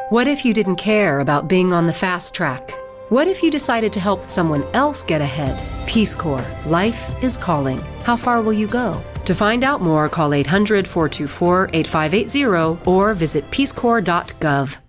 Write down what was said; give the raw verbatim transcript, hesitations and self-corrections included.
What if you didn't care about being on the fast track? What if you decided to help someone else get ahead? Peace Corps. Life is calling. How far will you go? To find out more, call eight hundred, four two four, eight five eight zero or visit peace corps dot gov.